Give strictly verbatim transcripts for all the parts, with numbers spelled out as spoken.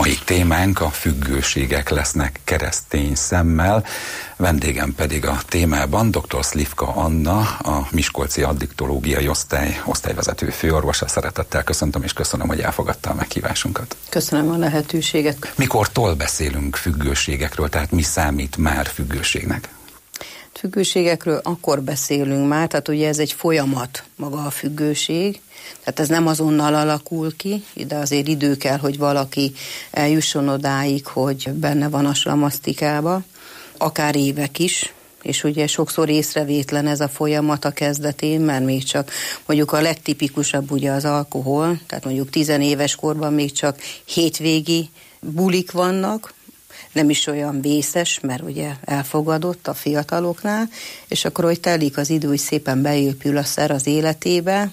Mai témánk a függőségek lesznek keresztény szemmel, vendégem pedig a témában dr. Szlivka Anna, a Miskolci Addiktológiai Osztály osztályvezető főorvosa. Szeretettel köszöntöm, és köszönöm, hogy elfogadta a meghívásunkat. Köszönöm a lehetőséget. Mikortól beszélünk függőségekről, tehát mi számít már függőségnek? Függőségekről akkor beszélünk már, tehát ugye ez egy folyamat maga a függőség, tehát ez nem azonnal alakul ki, de azért idő kell, hogy valaki eljusson odáig, hogy benne van a slamasztikába, akár évek is, és ugye sokszor észrevétlen ez a folyamat a kezdetén, mert még csak mondjuk a legtipikusabb ugye az alkohol, tehát mondjuk tizenéves korban még csak hétvégi bulik vannak, nem is olyan vészes, mert ugye elfogadott a fiataloknál, és akkor, hogy telik az idő, hogy szépen beépül a szer az életébe,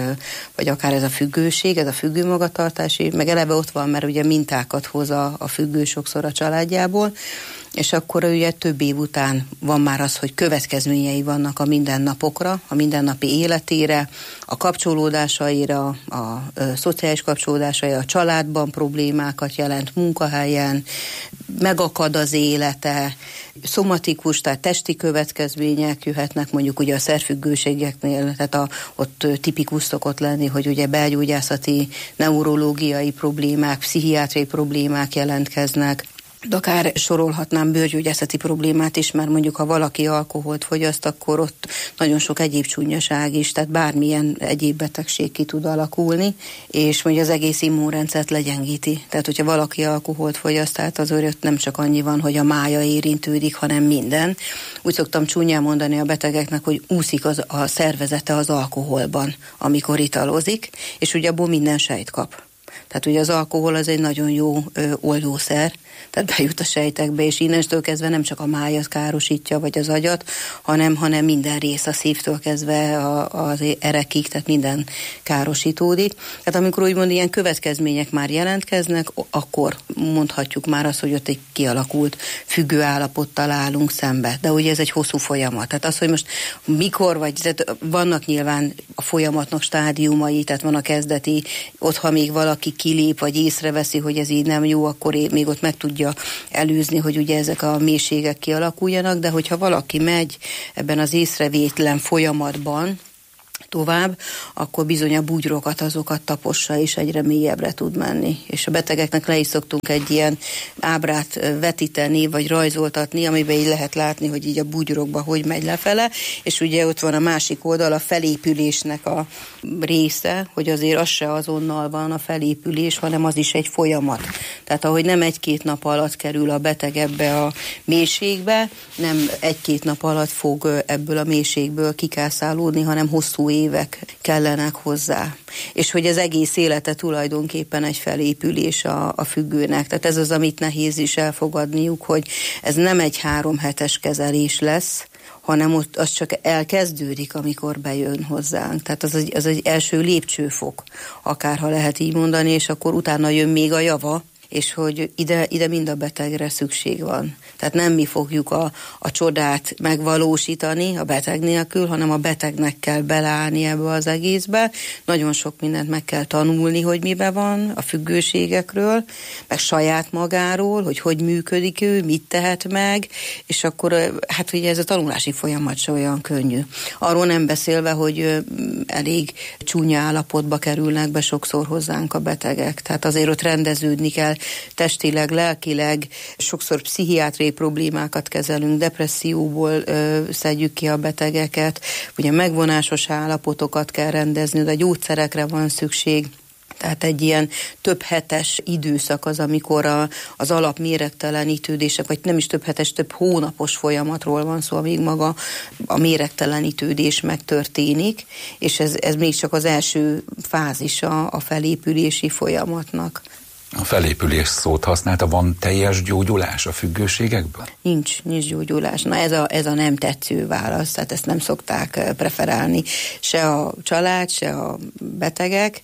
vagy akár ez a függőség, ez a függő magatartási, meg eleve ott van, mert ugye mintákat hoz a, a függő sokszor a családjából, és akkor ugye több év után van már az, hogy következményei vannak a mindennapokra, a mindennapi életére, a kapcsolódásaira, a, a, a szociális kapcsolódásaira, a családban problémákat jelent, munkahelyen, megakad az élete, szomatikus, tehát testi következmények jöhetnek, mondjuk ugye a szerfüggőségeknél, tehát a, ott tipikus szokott lenni, hogy ugye belgyógyászati, neurológiai problémák, pszichiátriai problémák jelentkeznek, de akár sorolhatnám bőrgyógyászati problémát is, mert mondjuk ha valaki alkoholt fogyaszt, akkor ott nagyon sok egyéb csúnyaság is, tehát bármilyen egyéb betegség ki tud alakulni, és mondjuk az egész immunrendszert legyengíti. Tehát, hogyha valaki alkoholt fogyaszt, tehát az ott nem csak annyi van, hogy a mája érintődik, hanem minden. Úgy szoktam csúnyán mondani a betegeknek, hogy úszik az, a szervezete az alkoholban, amikor italozik, és ugye abból minden sejt kap. Tehát ugye az alkohol az egy nagyon jó ö, oldószer, tehát bejut a sejtekbe, és innentől kezdve nem csak a májat károsítja, vagy az agyat, hanem, hanem minden rész, a szívtől kezdve a, az erekig, tehát minden károsítódik. Tehát amikor úgymond ilyen következmények már jelentkeznek, akkor mondhatjuk már azt, hogy ott egy kialakult függő állapottal állunk szembe. De ugye ez egy hosszú folyamat. Tehát az, hogy most mikor, vagy tehát vannak nyilván a folyamatnak stádiumai, tehát van a kezdeti, ott ha még valaki kilép, vagy észreveszi, hogy ez így nem jó, akkor még ott meg tudja előzni, hogy ugye ezek a mélységek kialakuljanak, de hogyha valaki megy ebben az észrevétlen folyamatban tovább, akkor bizony a bugyrokat, azokat tapossa, és egyre mélyebbre tud menni. És a betegeknek le is szoktunk egy ilyen ábrát vetíteni, vagy rajzoltatni, amiben így lehet látni, hogy így a bugyrokba hogy megy lefele, és ugye ott van a másik oldal, a felépülésnek a része, hogy azért az se azonnal van a felépülés, hanem az is egy folyamat. Tehát ahogy nem egy-két nap alatt kerül a beteg ebbe a mélységbe, nem egy-két nap alatt fog ebből a mélységből kikászálódni, hanem hosszú évek kellenek hozzá. És hogy az egész élete tulajdonképpen egy felépülés a, a függőnek. Tehát ez az, amit nehéz is elfogadniuk, hogy ez nem egy három hetes kezelés lesz, hanem ott az csak elkezdődik, amikor bejön hozzánk. Tehát az egy, az egy első lépcsőfok, akárha lehet így mondani, és akkor utána jön még a java, és hogy ide, ide mind a betegre szükség van. Tehát nem mi fogjuk a, a csodát megvalósítani a beteg nélkül, hanem a betegnek kell beleállni ebbe az egészbe. Nagyon sok mindent meg kell tanulni, hogy miben van, a függőségekről, meg saját magáról, hogy hogy működik ő, mit tehet meg, és akkor hát ugye ez a tanulási folyamat se olyan könnyű. Arról nem beszélve, hogy elég csúnya állapotba kerülnek be sokszor hozzánk a betegek. Tehát azért ott rendeződni kell testileg, lelkileg, sokszor pszichiátriai problémákat kezelünk, depresszióból ö, szedjük ki a betegeket, ugye megvonásos állapotokat kell rendezni, de gyógyszerekre van szükség. Tehát egy ilyen több hetes időszak az, amikor a, az alap méregtelenítődések, vagy nem is több hetes, több hónapos folyamatról van szó, amíg maga a méregtelenítődés megtörténik, és ez, ez még csak az első fázisa a felépülési folyamatnak. A felépülés szót használta, van teljes gyógyulás a függőségekből? Nincs, nincs gyógyulás. Na ez a, ez a nem tetsző válasz, tehát ezt nem szokták preferálni se a család, se a betegek.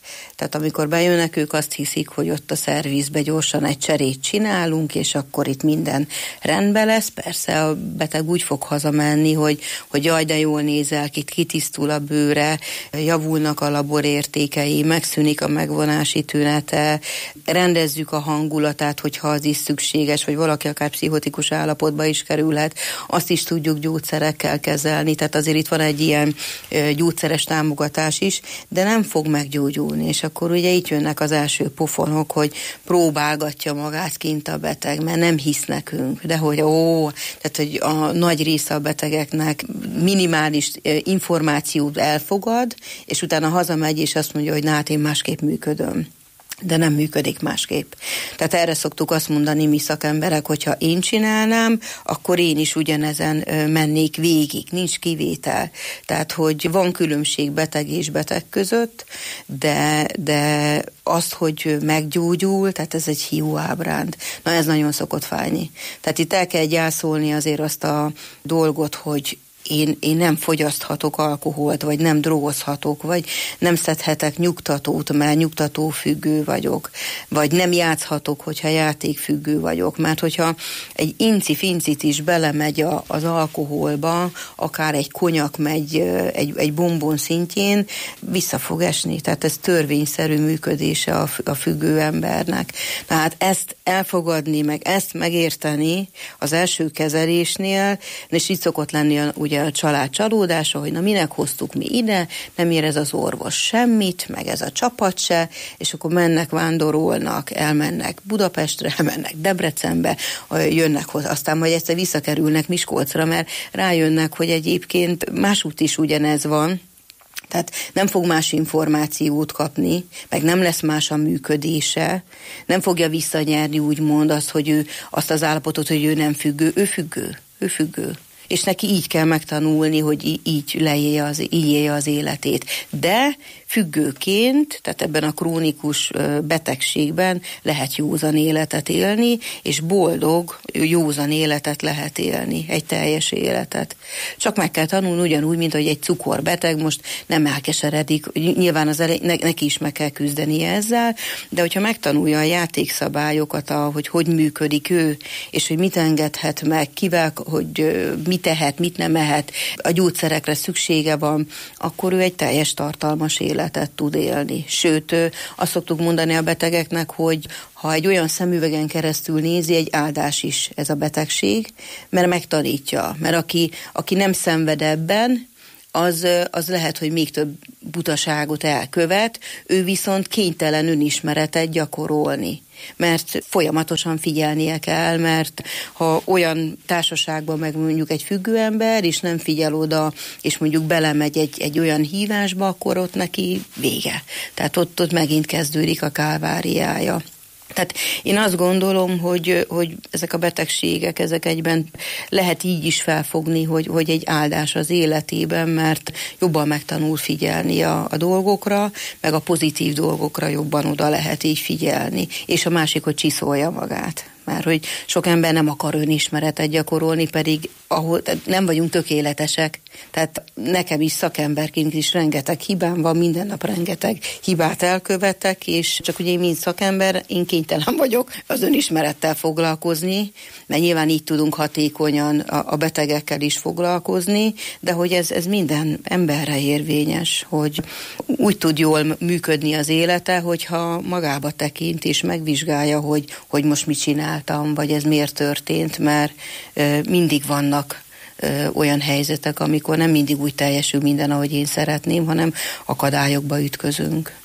Tehát amikor bejönnek, ők azt hiszik, hogy ott a szervizbe gyorsan egy cserét csinálunk, és akkor itt minden rendben lesz. Persze a beteg úgy fog hazamenni, hogy, hogy jaj, de jól nézel, itt kitisztul a bőre, javulnak a laborértékei, megszűnik a megvonási tünete, rendezzük a hangulatát, hogyha az is szükséges, vagy valaki akár pszichotikus állapotba is kerülhet, azt is tudjuk gyógyszerekkel kezelni, tehát azért itt van egy ilyen gyógyszeres támogatás is, de nem fog meggyógyulni, és akkor ugye itt jönnek az első pofonok, hogy próbálgatja magát kint a beteg, mert nem hisz nekünk, de hogy ó, tehát hogy a nagy része a betegeknek minimális információt elfogad, és utána hazamegy, és azt mondja, hogy na hát én másképp működöm. De nem működik másképp. Tehát erre szoktuk azt mondani mi szakemberek, hogyha én csinálnám, akkor én is ugyanezen mennék végig, nincs kivétel. Tehát, hogy van különbség beteg és beteg között, de, de azt, hogy meggyógyul, tehát ez egy hiúábránd. Na ez nagyon szokott fájni. Tehát itt el kell gyászolni azért azt a dolgot, hogy Én, én nem fogyaszthatok alkoholt, vagy nem drogozhatok, vagy nem szedhetek nyugtatót, mert nyugtatófüggő vagyok, vagy nem játszhatok, hogyha játékfüggő vagyok, mert hogyha egy inci-fincit is belemegy a, az alkoholba, akár egy konyak megy egy, egy bombon szintjén, vissza fog esni. Tehát ez törvényszerű működése a, a függő embernek. Tehát ezt elfogadni, meg ezt megérteni az első kezelésnél, és így szokott lenni a, ugye a család csalódása, hogy na minek hoztuk mi ide, nem ér ez az orvos semmit, meg ez a csapat se, és akkor mennek, vándorolnak, elmennek Budapestre, elmennek Debrecenbe, jönnek hozzá, aztán majd egyszer visszakerülnek Miskolcra, mert rájönnek, hogy egyébként másút is ugyanez van, tehát nem fog más információt kapni, meg nem lesz más a működése, nem fogja visszanyerni úgymond azt, hogy ő, azt az állapotot, hogy ő nem függő, ő függő, ő függő. És neki így kell megtanulni, hogy így leélje az, így élje az életét. De függőként, tehát ebben a krónikus betegségben lehet józan életet élni, és boldog, józan életet lehet élni, egy teljes életet. Csak meg kell tanulni ugyanúgy, mint hogy egy cukorbeteg most nem elkeseredik, nyilván az elej, ne, neki is meg kell küzdeni ezzel, de hogyha megtanulja a játékszabályokat, a, hogy hogy működik ő, és hogy mit engedhet meg, kivel, hogy mit tehet, mit nem ehet, a gyógyszerekre szüksége van, akkor ő egy teljes tartalmas életet tud élni. Sőt, azt szoktuk mondani a betegeknek, hogy ha egy olyan szemüvegen keresztül nézi, egy áldás is ez a betegség, mert megtanítja. Mert aki, aki nem szenved ebben, az, az lehet, hogy még több butaságot elkövet, ő viszont kénytelen önismeretet gyakorolni. Mert folyamatosan figyelnie kell, mert ha olyan társaságban meg mondjuk egy függő ember, és nem figyel oda, és mondjuk belemegy egy, egy olyan hívásba, akkor ott neki vége. Tehát ott, ott megint kezdődik a kálváriája. Tehát én azt gondolom, hogy, hogy ezek a betegségek, ezek egyben lehet így is felfogni, hogy, hogy egy áldás az életében, mert jobban megtanul figyelni a, a dolgokra, meg a pozitív dolgokra jobban oda lehet így figyelni. És a másik, hogy csiszolja magát. Mert hogy sok ember nem akar önismeretet gyakorolni, pedig ahol, nem vagyunk tökéletesek. Tehát nekem is szakemberként is rengeteg hibám van, minden nap rengeteg hibát elkövetek, és csak ugye én mint szakember, én kénytelen vagyok az önismerettel foglalkozni, mert nyilván így tudunk hatékonyan a, a betegekkel is foglalkozni, de hogy ez, ez minden emberre érvényes, hogy úgy tud jól működni az élete, hogyha magába tekint és megvizsgálja, hogy, hogy most mit csinál, vagy ez miért történt, mert mindig vannak olyan helyzetek, amikor nem mindig úgy teljesül minden, ahogy én szeretném, hanem akadályokba ütközünk.